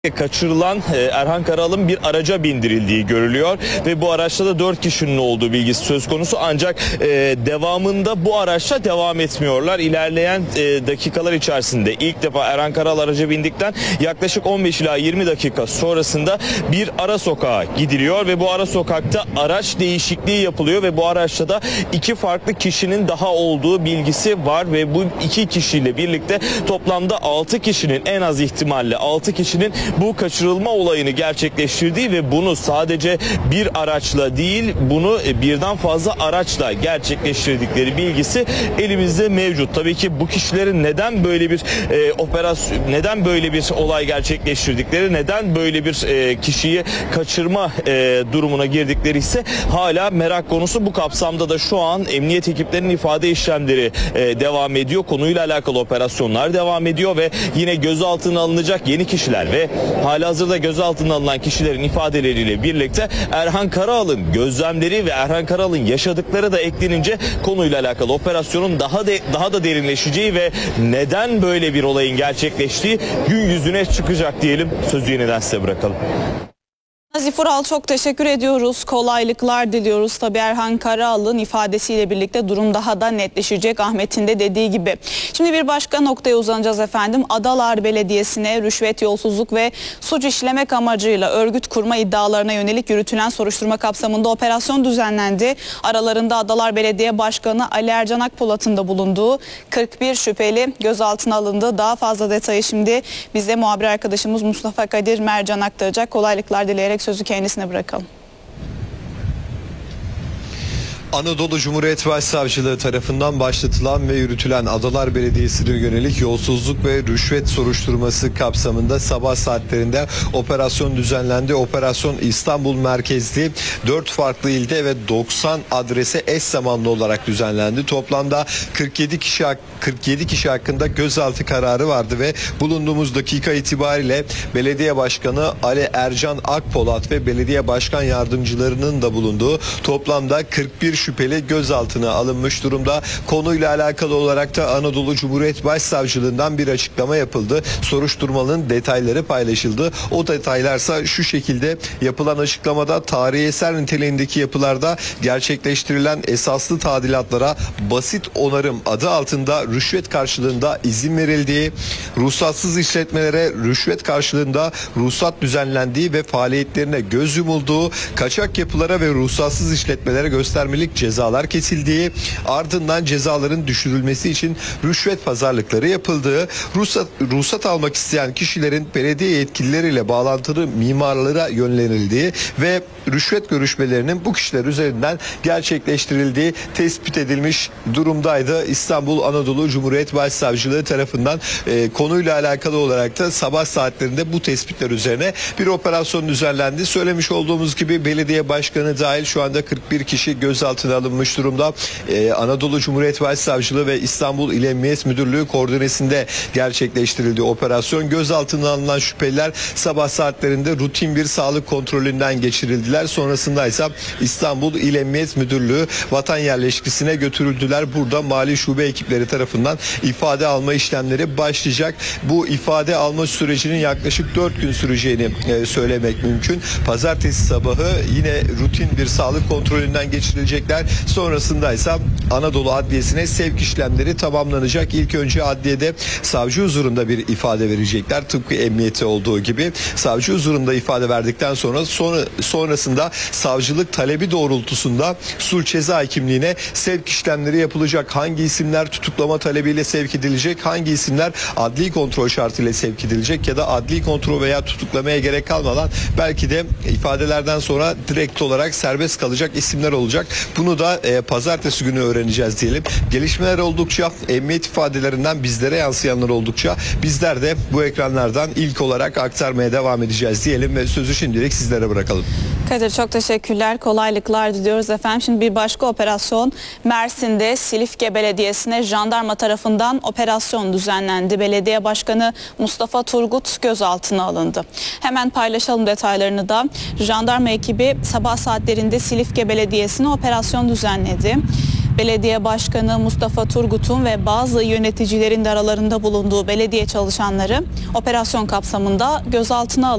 Kaçırılan Erhan Karal'ın bir araca bindirildiği görülüyor ve bu araçta da 4 kişinin olduğu bilgisi söz konusu, ancak devamında bu araçla devam etmiyorlar. İlerleyen dakikalar içerisinde ilk defa Erhan Karal araca bindikten yaklaşık 15 ila 20 dakika sonrasında bir ara sokağa gidiliyor ve bu ara sokakta araç değişikliği yapılıyor ve bu araçta da 2 farklı kişinin daha olduğu bilgisi var ve bu 2 kişiyle birlikte toplamda 6 kişinin, en az ihtimalle 6 kişinin bu kaçırılma olayını gerçekleştirdiği ve bunu sadece bir araçla değil, bunu birden fazla araçla gerçekleştirdikleri bilgisi elimizde mevcut. Tabii ki bu kişilerin neden böyle bir operasyon, neden böyle bir olay gerçekleştirdikleri, neden böyle bir kişiyi kaçırma durumuna girdikleri ise hala merak konusu. Bu kapsamda da şu an emniyet ekiplerinin ifade işlemleri devam ediyor. Konuyla alakalı operasyonlar devam ediyor ve yine gözaltına alınacak yeni kişiler ve halihazırda gözaltına alınan kişilerin ifadeleriyle birlikte Erhan Karal'ın gözlemleri ve Erhan Karal'ın yaşadıkları da eklenince konuyla alakalı operasyonun daha da derinleşeceği ve neden böyle bir olayın gerçekleştiği gün yüzüne çıkacak diyelim. Sözü yeniden size bırakalım. Nazif Ural, çok teşekkür ediyoruz. Kolaylıklar diliyoruz. Tabii Erhan Karal'ın ifadesiyle birlikte durum daha da netleşecek, Ahmet'in de dediği gibi. Şimdi bir başka noktaya uzanacağız efendim. Adalar Belediyesi'ne rüşvet, yolsuzluk ve suç işlemek amacıyla örgüt kurma iddialarına yönelik yürütülen soruşturma kapsamında operasyon düzenlendi. Aralarında Adalar Belediye Başkanı Ali Ercan Akpolat'ın da bulunduğu 41 şüpheli gözaltına alındı. Daha fazla detayı şimdi bize muhabir arkadaşımız Mustafa Kadir Mercan aktaracak. Kolaylıklar dileyerek sözü kendisine bırakalım. Anadolu Cumhuriyet Başsavcılığı tarafından başlatılan ve yürütülen Adalar Belediyesi'ne yönelik yolsuzluk ve rüşvet soruşturması kapsamında sabah saatlerinde operasyon düzenlendi. Operasyon İstanbul merkezli 4 farklı ilde ve 90 adrese eş zamanlı olarak düzenlendi. Toplamda 47 kişi hakkında gözaltı kararı vardı ve bulunduğumuz dakika itibariyle Belediye Başkanı Ali Ercan Akpolat ve Belediye Başkan Yardımcılarının da bulunduğu toplamda 41 şüpheli gözaltına alınmış durumda. Konuyla alakalı olarak da Anadolu Cumhuriyet Başsavcılığından bir açıklama yapıldı. Soruşturmanın detayları paylaşıldı. O detaylarsa şu şekilde: yapılan açıklamada tarihi eser niteliğindeki yapılarda gerçekleştirilen esaslı tadilatlara basit onarım adı altında rüşvet karşılığında izin verildiği, ruhsatsız işletmelere rüşvet karşılığında ruhsat düzenlendiği ve faaliyetlerine göz yumulduğu, kaçak yapılara ve ruhsatsız işletmelere göstermelik cezalar kesildiği, ardından cezaların düşürülmesi için rüşvet pazarlıkları yapıldığı, ruhsat almak isteyen kişilerin belediye yetkilileriyle bağlantılı mimarlara yönlenildiği ve rüşvet görüşmelerinin bu kişiler üzerinden gerçekleştirildiği tespit edilmiş durumdaydı. İstanbul Anadolu Cumhuriyet Başsavcılığı tarafından konuyla alakalı olarak da sabah saatlerinde bu tespitler üzerine bir operasyon düzenlendi. Söylemiş olduğumuz gibi belediye başkanı dahil şu anda 41 kişi gözaltına alınmış durumda. Anadolu Cumhuriyet Başsavcılığı ve İstanbul İl Emniyet Müdürlüğü koordinesinde gerçekleştirildi operasyon. Gözaltına alınan şüpheliler sabah saatlerinde rutin bir sağlık kontrolünden geçirildiler. Sonrasında ise İstanbul İl Emniyet Müdürlüğü Vatan Yerleşkesi'ne götürüldüler. Burada mali şube ekipleri tarafından ifade alma işlemleri başlayacak. Bu ifade alma sürecinin yaklaşık 4 gün süreceğini söylemek mümkün. Pazartesi sabahı yine rutin bir sağlık kontrolünden geçirilecekler. Sonrasında ise Anadolu Adliyesi'ne sevk işlemleri tamamlanacak. İlk önce adliyede savcı huzurunda bir ifade verecekler. Tıpkı emniyete olduğu gibi savcı huzurunda ifade verdikten sonrasında savcılık talebi doğrultusunda sulh ceza hakimliğine sevk işlemleri yapılacak. Hangi isimler tutuklama talebiyle sevk edilecek, hangi isimler adli kontrol şartıyla sevk edilecek ya da adli kontrol veya tutuklamaya gerek kalmadan belki de ifadelerden sonra direkt olarak serbest kalacak isimler olacak. Bunu da pazartesi günü öğreneceğiz diyelim. Gelişmeler oldukça, emniyet ifadelerinden bizlere yansıyanlar oldukça bizler de bu ekranlardan ilk olarak aktarmaya devam edeceğiz diyelim ve sözü şimdilik sizlere bırakalım. Kadir, çok teşekkürler. Kolaylıklar diliyoruz efendim. Şimdi bir başka operasyon Mersin'de Silifke Belediyesi'ne jandarma tarafından operasyon düzenlendi. Belediye Başkanı Mustafa Turgut gözaltına alındı. Hemen paylaşalım detaylarını da. Jandarma ekibi sabah saatlerinde Silifke Belediyesi'ne operasyon düzenledi. Belediye Başkanı Mustafa Turgut'un ve bazı yöneticilerin de aralarında bulunduğu belediye çalışanları operasyon kapsamında gözaltına alındı.